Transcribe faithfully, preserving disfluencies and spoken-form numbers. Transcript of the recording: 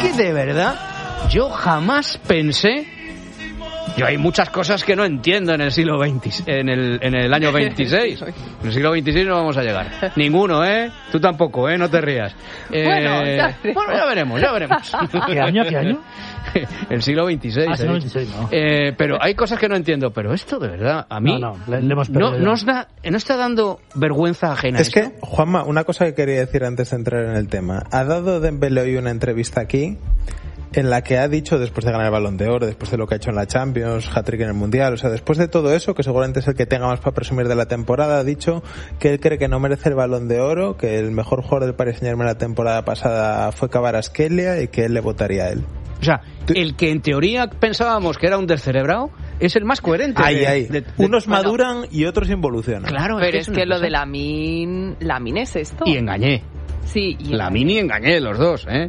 que de verdad yo jamás pensé. Yo hay muchas cosas que no entiendo en el siglo veinte, en el, en el año veintiséis. En el siglo veintiséis no vamos a llegar. Ninguno, ¿eh? Tú tampoco, ¿eh? No te rías. Eh, bueno, ya bueno, ya veremos, ya veremos. ¿Qué año, qué año? El siglo veintiséis. Ah, siglo ¿eh? veintiséis, no. Eh, pero hay cosas que no entiendo. Pero esto, de verdad, a mí... No, no, le, le hemos perdido. No, no, os da, no está dando vergüenza ajena. Es esto. que, Juanma, una cosa que quería decir antes de entrar en el tema. Ha dado Dembélé hoy una entrevista aquí en la que ha dicho, después de ganar el Balón de Oro, después de lo que ha hecho en la Champions, hat-trick en el Mundial, o sea, después de todo eso, que seguramente es el que tenga más para presumir de la temporada, ha dicho que él cree que no merece el Balón de Oro, que el mejor jugador del Paris Saint-Germain la temporada pasada fue Kvaratskhelia y que él le votaría a él. O sea, el que en teoría pensábamos que era un descerebrado es el más coherente. Ahí, de, ahí. de- de- Unos bueno, maduran y otros involucionan. Claro, Pero es una que lo cosa. de Lamine... ¿Lamine es esto? Y engañé. Sí. Y La mini engañé los dos, ¿eh?